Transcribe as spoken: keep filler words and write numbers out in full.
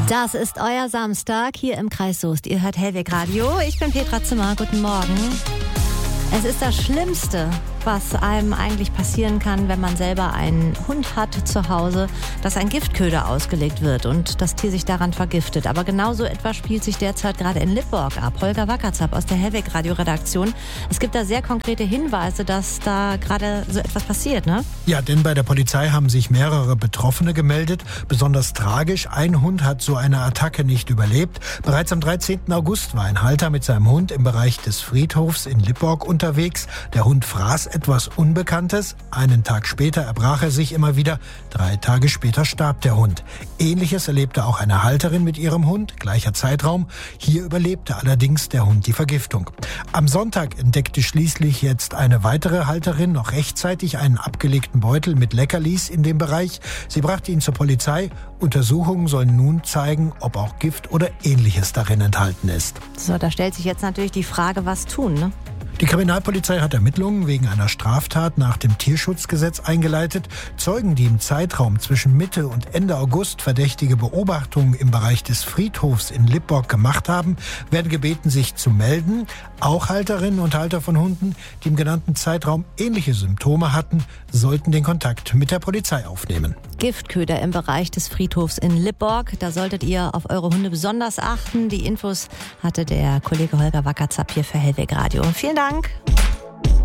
Das ist euer Samstag hier im Kreis Soest. Ihr hört Hellweg Radio. Ich bin Petra Zimmer. Guten Morgen. Es ist das Schlimmste, was einem eigentlich passieren kann, wenn man selber einen Hund hat zu Hause, dass ein Giftköder ausgelegt wird und das Tier sich daran vergiftet. Aber genauso etwas spielt sich derzeit gerade in Lippborg ab. Holger Wackerzapp aus der Hellweg Radio Redaktion. Es gibt da sehr konkrete Hinweise, dass da gerade so etwas passiert, ne? Ja, denn bei der Polizei haben sich mehrere Betroffene gemeldet. Besonders tragisch, ein Hund hat so eine Attacke nicht überlebt. Bereits am dreizehnten August war ein Halter mit seinem Hund im Bereich des Friedhofs in Lippborg unterwegs. Der Hund fraß etwas Unbekanntes. Einen Tag später erbrach er sich immer wieder. Drei Tage später starb der Hund. Ähnliches erlebte auch eine Halterin mit ihrem Hund. Gleicher Zeitraum. Hier überlebte allerdings der Hund die Vergiftung. Am Sonntag entdeckte schließlich jetzt eine weitere Halterin noch rechtzeitig einen abgelegten Beutel mit Leckerlis in dem Bereich. Sie brachte ihn zur Polizei. Untersuchungen sollen nun zeigen, ob auch Gift oder Ähnliches darin enthalten ist. So, da stellt sich jetzt natürlich die Frage, was tun, ne? Die Kriminalpolizei hat Ermittlungen wegen einer Straftat nach dem Tierschutzgesetz eingeleitet. Zeugen, die im Zeitraum zwischen Mitte und Ende August verdächtige Beobachtungen im Bereich des Friedhofs in Lippborg gemacht haben, werden gebeten, sich zu melden. Auch Halterinnen und Halter von Hunden, die im genannten Zeitraum ähnliche Symptome hatten, sollten den Kontakt mit der Polizei aufnehmen. Giftköder im Bereich des Friedhofs in Lippborg. Da solltet ihr auf eure Hunde besonders achten. Die Infos hatte der Kollege Holger Wackerzapp hier für Hellweg Radio. Vielen Dank.